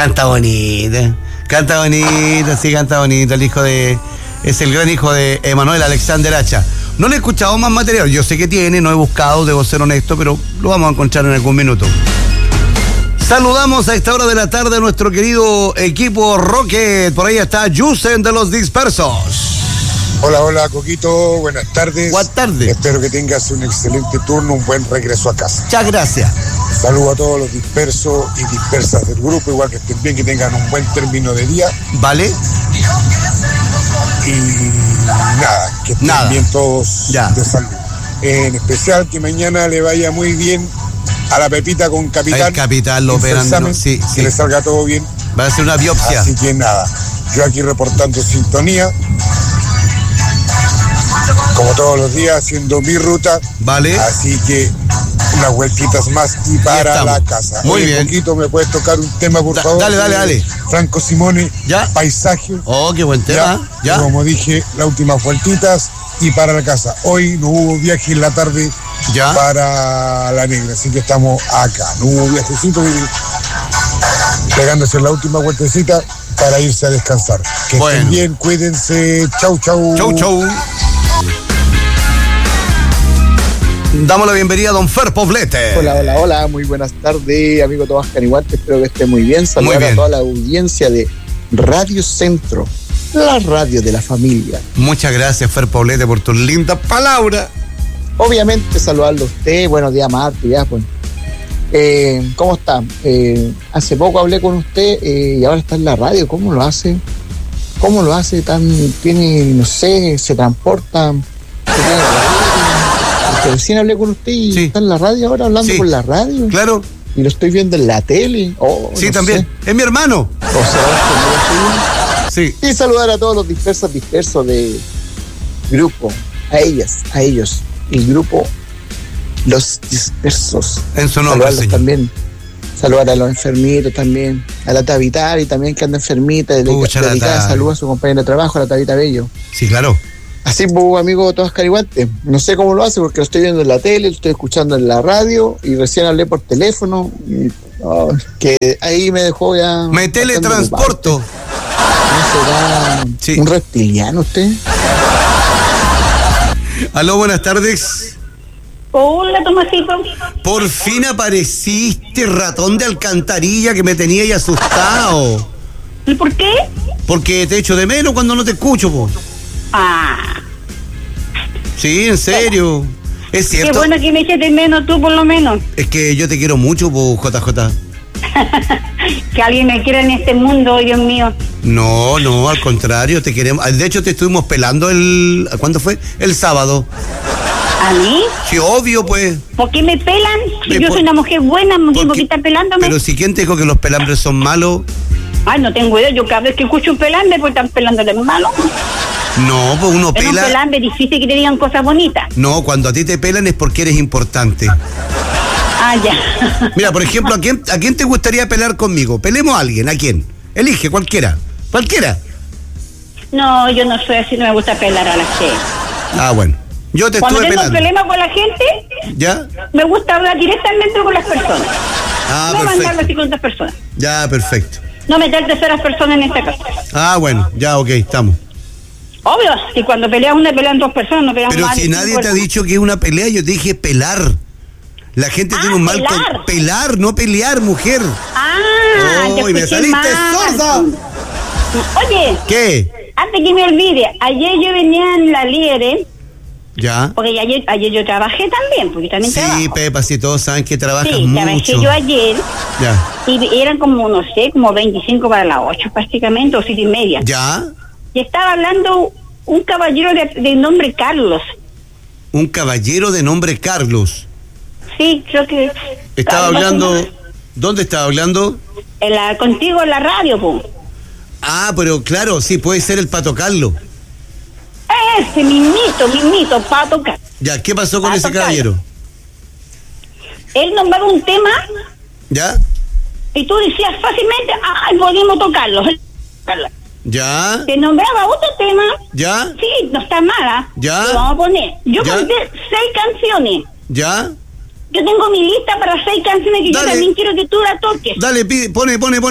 Canta bonito, sí, canta bonito. Es el gran hijo de Emanuel Alexander Hacha. No le he escuchado más material, yo sé que tiene, no he buscado, debo ser honesto, pero lo vamos a encontrar en algún minuto. Saludamos a esta hora de la tarde a nuestro querido equipo Rocket. Por ahí está Yusen de los Dispersos. Hola, Coquito, buenas tardes. Buenas tardes. Espero que tengas un excelente turno, un buen regreso a casa. Muchas gracias. Saludo a todos los dispersos y dispersas del grupo, igual que estén bien, que tengan un buen término de día. Vale. Y nada, que estén bien todos de salud. En especial que mañana le vaya muy bien a la Pepita con Capitán. El Capitán lo operan, sí. Que le salga todo bien. Va a ser una biopsia. Así que nada, yo aquí reportando sintonía, como todos los días, haciendo mi ruta. Vale. Así que unas vueltitas más y para la casa. Muy bien. Poquito, ¿me puedes tocar un tema, por favor? Dale. Franco Simone, ¿ya? Paisaje. Oh, qué buen tema. ¿Ya? Como dije, las últimas vueltitas y para la casa. Hoy no hubo viaje en la tarde para La Negra, así que estamos acá. No hubo viajecito, pegándose la última vueltecita para irse a descansar. Que estén bien, cuídense. Chau. Chau. Damos la bienvenida a don Fer Poblete. Hola, muy buenas tardes, amigo Tomás Canihuarte, espero que esté muy bien. Saludar a toda la audiencia de Radio Centro, la radio de la familia. Muchas gracias, Fer Poblete, por tus lindas palabras. Obviamente saludarlo a usted, buenos días, Marte, ya pues. ¿Cómo está? Hace poco hablé con usted y ahora está en la radio. ¿Cómo lo hace? No sé, se transporta. Recién hablé con usted y está en la radio ahora hablando por la radio. Claro. Y lo estoy viendo en la tele. Sí, también. Sé. Es mi hermano. Sí. Y saludar a todos los dispersos de grupo. A ellos. El grupo Los Dispersos. En su nombre, saludarlos también. Saludar a los enfermitos también. A la Tabita y también que anda enfermita. Saludos a su compañero de trabajo, a la Tabita Bello. Sí, claro. Así, pues, amigo Tomás Carihuante, no sé cómo lo hace porque lo estoy viendo en la tele, lo estoy escuchando en la radio y recién hablé por teléfono, que ahí me dejó ya... Me teletransporto. ¿No será un reptiliano usted? Aló, buenas tardes. Hola, Tomasito. Por fin apareciste, ratón de alcantarilla, que me tenía ahí asustado. ¿Y por qué? Porque te echo de menos cuando no te escucho, po. Sí, en serio. Es cierto. Qué bueno que me eches de menos tú, por lo menos. Es que yo te quiero mucho, po, JJ. Que alguien me quiera en este mundo, Dios mío. No, al contrario, te queremos. De hecho, te estuvimos pelando ¿cuándo fue? El sábado. ¿A mí? Sí, obvio, pues. ¿Por qué me pelan? Si yo soy una mujer buena, ¿por qué están pelándome? Pero si quién te dijo que los pelambres son malos. Ay, no tengo idea. Yo cada vez que escucho un pelambre, pues están pelándole malo. No, pues uno pela. Es un pelambre difícil que te digan cosas bonitas. No, cuando a ti te pelan es porque eres importante. Ya. Mira, por ejemplo, ¿a quién te gustaría pelar conmigo? Pelemos a alguien, ¿a quién? Elige, cualquiera. No, yo no soy así, no me gusta pelar a la gente. Bueno. Yo te cuando estuve pelando. Cuando tengo problemas con la gente, ¿ya? Me gusta hablar directamente con las personas. No perfecto. mandarlo así con otras personas. Ya, perfecto. No meter terceras personas en esta casa. Bueno, ya, ok, estamos. Obvio, si cuando peleas una, pelean dos personas, no pelean Pero si nadie te ha dicho que es una pelea, yo te dije pelar. La gente tiene un mal con pelar, no pelear, mujer. Y me saliste sorda. Oye. ¿Qué? Antes que me olvide, ayer yo venía en la Liere. Ya. Porque ayer yo trabajé también, porque también trabajo. Sí, Pepa, si todos saben que trabajas mucho. Sí, trabajé yo ayer. Ya. Y eran como, no sé, como 25 para las 8 prácticamente, o 7:30. Ya. Y estaba hablando un caballero de nombre Carlos. ¿Un caballero de nombre Carlos? Sí, creo que... Estaba hablando... ¿Dónde estaba hablando? Contigo en la radio, po. Pero claro, sí, puede ser el Pato Carlos. Ese mismito, Pato Carlos. Ya, ¿qué pasó con ese caballero? Él nombraba un tema. ¿Ya? Y tú decías fácilmente, podemos tocarlo. ¿Ya? Te nombraba otro tema. ¿Ya? Sí, no está mala. ¿Ya? Lo vamos a poner. Yo conté 6 canciones. ¿Ya? Yo tengo mi lista para 6 canciones que yo también quiero que tú la toques. Dale, pone.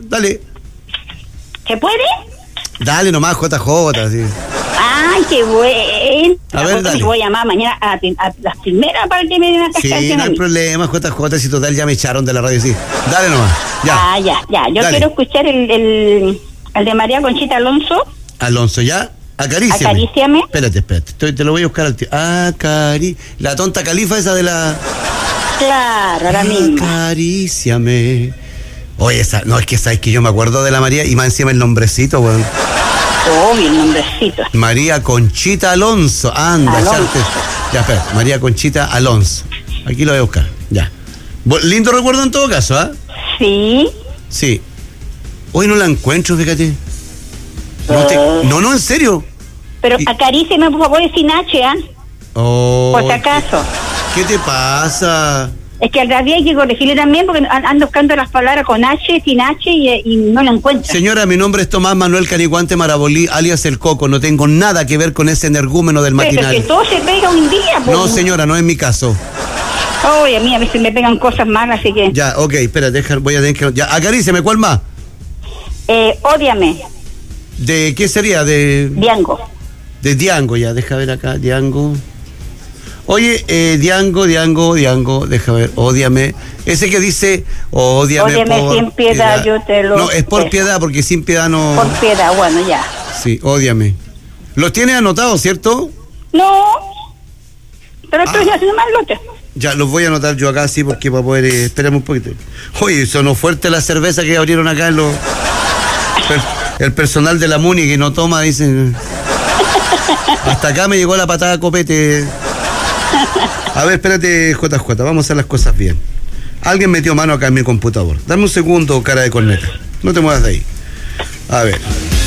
dale. ¿Se puede? Dale nomás, JJ, sí. Ay, qué bueno. A ver, dale. Voy a llamar mañana a las primeras para que me den a Sí, no hay problema, JJ, si total ya me echaron de la radio, sí. Dale nomás, ya. Ya. Yo dale. quiero escuchar el de María Conchita Alonso. Alonso, ¿ya? Acaríciame. Acaríciame. Espérate. Te lo voy a buscar al tío. La tonta califa esa de la... Claro, ahora mismo. Acaríciame. Oye, no, es que sabes que yo me acuerdo de la María y más encima el nombrecito, weón. Obvio, el nombrecito. María Conchita Alonso. Anda, Alonso. Ya, espera. María Conchita Alonso. Aquí lo voy a buscar. Ya. Lindo recuerdo en todo caso, ¿ah? Sí. Sí. Hoy no la encuentro, fíjate. No, en serio. Pero acaríciame, por favor, es sin H, ¿ah? Oh, por si acaso. ¿Qué te pasa? Es que al radio hay que corregirle también porque ando buscando las palabras con H, sin H y no la encuentro. Señora, mi nombre es Tomás Manuel Caniguante Marabolí, alias El Coco. No tengo nada que ver con ese energúmeno del matinal. Pero que todo se pega un día. Pues. No, señora, no es mi caso. Oye, a mí a veces me pegan cosas malas, así que... Ya, ok, espera, voy a tener que... Ya, acaríciame, ¿cuál más? Ódiame. ¿De qué sería? De Diango, ya, deja ver acá, Diango. Oye, Diango, deja ver, ódiame. Ese que dice, ódiame por sin piedad, yo te lo... No, es por piedad, porque sin piedad no... Por piedad, bueno, ya. Sí, ódiame. ¿Los tienes anotados, cierto? No, pero estoy haciendo mal lote. Ya, los voy a anotar yo acá, sí, porque para poder... espérame un poquito. Oye, sonó fuerte la cerveza que abrieron acá en los... El personal de la MUNI que no toma, dicen... Hasta acá me llegó la patada copete. A ver, espérate, JJ, vamos a hacer las cosas bien. Alguien metió mano acá en mi computador. Dame un segundo, cara de corneta. No te muevas de ahí. A ver.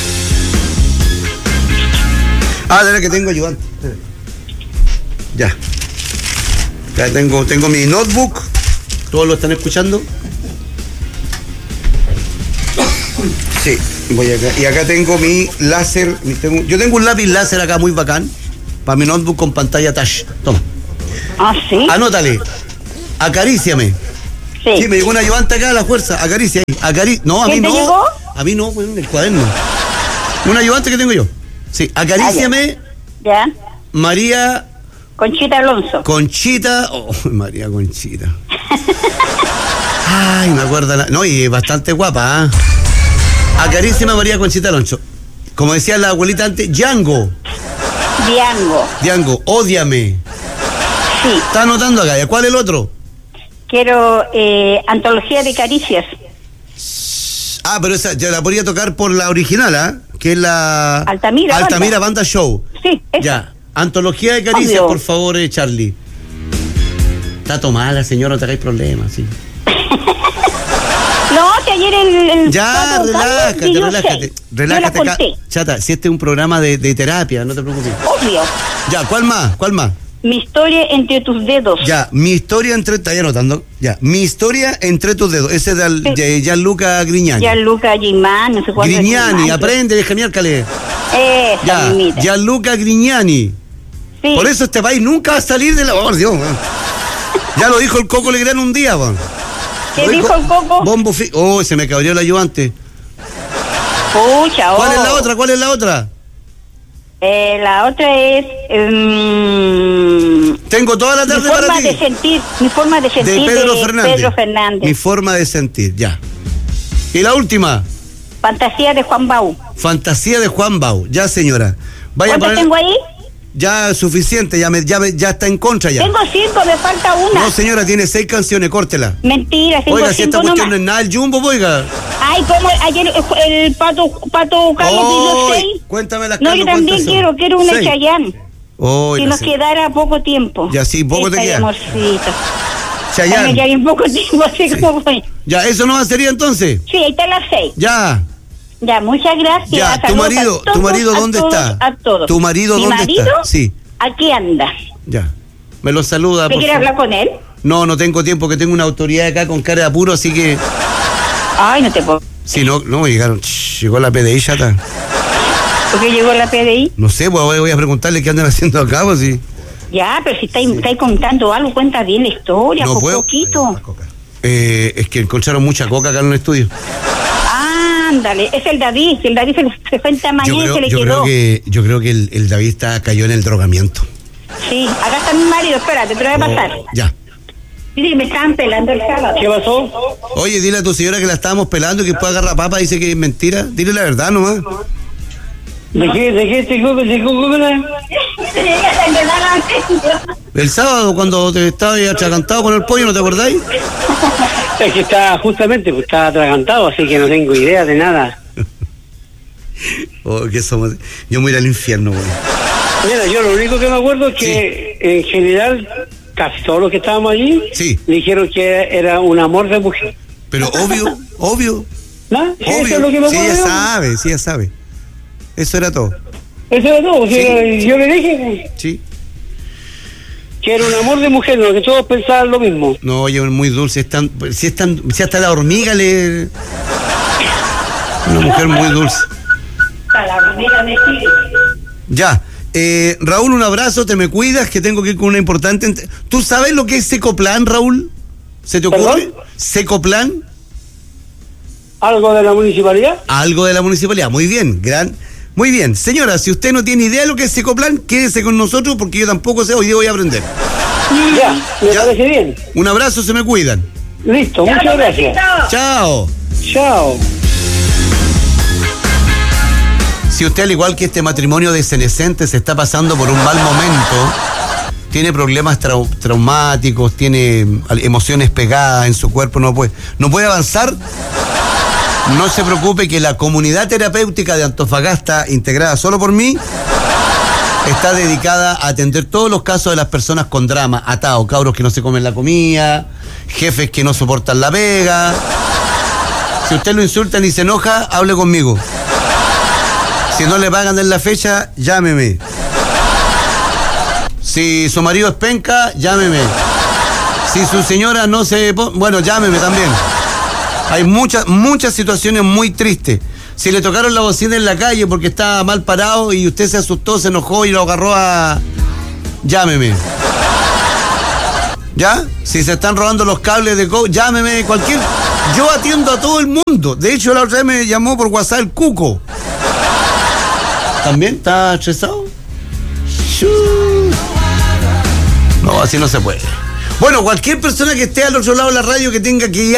De verdad que tengo ayudante. Ya. Ya tengo mi notebook. ¿Todos lo están escuchando? Sí, voy acá. Y acá tengo mi láser. Yo tengo un lápiz láser acá muy bacán. Para mi notebook con pantalla touch. Toma. ¿Ah, sí? Anótale. Acaríciame. Sí, me llegó un ayudante acá a la fuerza. Acaricia ahí. No, a mí no. Llegó? A mí no, en el cuaderno. Un ayudante que tengo yo. Sí, acaríciame. Ya. María Conchita Alonso. María Conchita. Ay, me acuerdo. No, y bastante guapa, ¿eh? Acaríciame María Conchita Alonso. Como decía la abuelita antes, Diango, ódiame. Sí. Está anotando acá. ¿Cuál es el otro? Quiero antología de caricias. Pero esa ya la podría tocar por la original, ¿ah? Que es la Altamira Banda Show. Sí, esa. Ya. Antología de caricias, por favor, Charlie. Está tomada la señora, no te hagáis problemas, sí. No, que ayer el ya, relájate acá. Chata, si este es un programa de terapia, no te preocupes. Obvio. Ya, ¿cuál más? Mi historia entre tus dedos. Ya, mi historia está ahí anotando. Ya, mi historia entre tus dedos. Ese de Gianluca Grignani. Gianluca Grignani, no sé cuánto. Grignani, aprende, deja miércoles. Ya, Gianluca Grignani. Sí. Por eso este país nunca va a salir de la... Oh, Dios, man. Ya lo dijo el Coco Legrand un día, man. ¿Qué dijo el Coco? Se me cabrió el ayudante. Pucha, ¿Cuál es la otra? La otra es... Tengo toda la tarde para ti. Mi forma de sentir de Pedro Fernández. Mi forma de sentir, ya. ¿Y la última? Fantasía de Juan Bau. Ya, señora. ¿Cuántas tengo ahí? Ya suficiente, ya está en contra ya. Tengo 5, me falta una. No, señora, tiene 6 canciones, córtela. Mentira, tengo 5 Oiga, si esta cuestión no es nada el Jumbo, oiga. Ay, como ayer el Pato Carlos pidió 6. Cuéntame las No, yo también quiero una Chayanne. Si nos quedara poco tiempo. Ya, sí, poco te queda. Amorcito. Chayanne. Me quedaría un poco tiempo, así como fue. Ya, ¿eso no sería entonces? Sí, ahí están las 6. Ya, muchas gracias. Ya, tu marido ¿dónde está? A todos. ¿Tu marido dónde está? Sí. Aquí anda. Ya. Me lo saluda. ¿Te quieres hablar con él? No tengo tiempo, que tengo una autoridad acá con cara de apuro, así que... Ay, no te puedo. Sí, no, llegó la PDI, chata. ¿Por qué llegó la PDI? No sé, pues voy a preguntarle qué andan haciendo acá, pues sí. Ya, pero si estáis contando algo, cuenta bien la historia, no puedo. Poquito. Es que encontraron mucha coca acá en el estudio. Ándale, es el David se fue en tamaño y se le quedó. Yo creo que el David cayó en el drogamiento. Sí, acá está mi marido, espérate, te lo voy a pasar. Ya. Mire, me estaban pelando el sábado. ¿Qué pasó? Oye, dile a tu señora que la estábamos pelando, que puede agarrar papa, dice que es mentira. Dile la verdad nomás. ¿De qué? El sábado, cuando te estabas atragantado con el pollo, ¿no te acordáis? Es que estaba atragantado, así que no tengo idea de nada. Oh, que somos... Yo me voy a ir al infierno, güey. Mira, yo lo único que me acuerdo es que en general casi todos los que estábamos allí dijeron que era un amor de mujer. Pero obvio. ¿No? Sí, obvio. Eso es lo que me sí, ya sabe. Eso era todo. Eso era todo. Sí. Yo le dije que era un amor de mujer, lo que todos pensaban lo mismo. No, oye, muy dulce. Si hasta la hormiga le... Una mujer muy dulce. La hormiga me sigue. Ya. Raúl, un abrazo, te me cuidas, que tengo que ir con una importante... ¿Tú sabes lo que es Secoplan, Raúl? ¿Se te ocurre? ¿Perdón? ¿Secoplan? ¿Algo de la municipalidad? Algo de la municipalidad, muy bien, muy bien. Señora, si usted no tiene idea de lo que es Secoplan, quédese con nosotros porque yo tampoco sé, hoy día voy a aprender. Ya, me parece bien. Un abrazo, se me cuidan. Listo, muchas gracias. Chao. Si usted, al igual que este matrimonio de senescentes, se está pasando por un mal momento, tiene problemas traumáticos, tiene emociones pegadas en su cuerpo, no puede avanzar, no se preocupe, que la comunidad terapéutica de Antofagasta, integrada solo por mí, está dedicada a atender todos los casos de las personas con drama, atados, cabros que no se comen la comida, jefes que no soportan la pega. Si usted lo insultan y se enoja, hable conmigo. Si no le pagan en la fecha, llámeme. Si su marido es penca, llámeme. Si su señora no se... Bueno, llámeme también. Hay muchas situaciones muy tristes. Si le tocaron la bocina en la calle porque estaba mal parado y usted se asustó, se enojó y lo agarró a... Llámeme. ¿Ya? Si se están robando los cables de... Llámeme, cualquier... Yo atiendo a todo el mundo. De hecho, la otra vez me llamó por WhatsApp el Cuco. ¿También está estresado? No, así no se puede. Bueno, cualquier persona que esté al otro lado de la radio que tenga que ir